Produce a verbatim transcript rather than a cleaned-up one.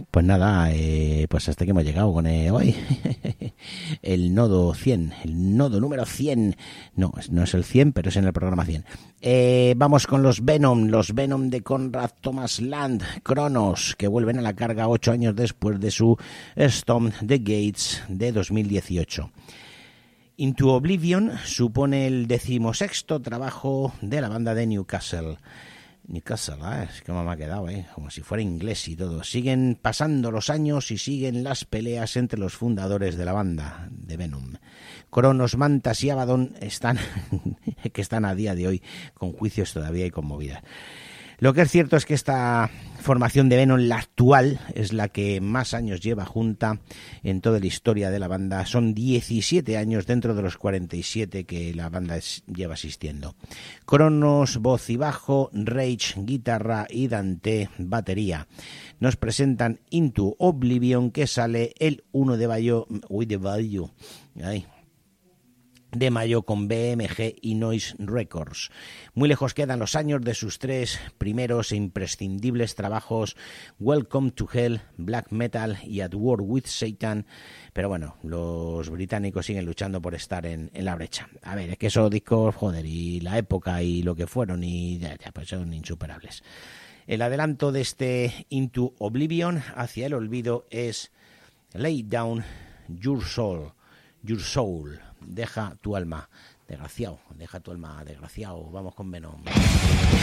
Pues nada, eh, pues hasta que hemos llegado con eh, hoy el nodo cien, el nodo número cien. No, no es el cien, pero es en el programa cien. Eh, vamos con los Venom, los Venom de Conrad Thomas Land, Cronos, que vuelven a la carga ocho años después de su Storm the Gates de dos mil dieciocho. Into Oblivion supone el decimosexto trabajo de la banda de Newcastle. Newcastle, ¿eh? Es como me ha quedado, ¿eh? Como si fuera inglés y todo. Siguen pasando los años y siguen las peleas entre los fundadores de la banda de Venom. Cronos, Mantas y Abaddon están, que están a día de hoy con juicios todavía y con movidas. Lo que es cierto es que esta formación de Venom, la actual, es la que más años lleva junta en toda la historia de la banda. Son diecisiete años dentro de los cuarenta y siete que la banda es, lleva asistiendo. Cronos, voz y bajo, Rage, guitarra y Dante, batería. Nos presentan Into Oblivion, que sale el uno de mayo. Uy, de mayo. Ay. de mayo con B M G y Noise Records. Muy lejos quedan los años de sus tres primeros e imprescindibles trabajos, Welcome to Hell, Black Metal y At War with Satan, pero bueno, los británicos siguen luchando por estar en, en la brecha. A ver, es que esos discos, joder, y la época y lo que fueron, y ya, ya pues son insuperables. El adelanto de este Into Oblivion hacia el olvido es Lay Down Your Soul, Your Soul. Deja tu alma, desgraciado, deja tu alma, desgraciado. Vamos con Venom.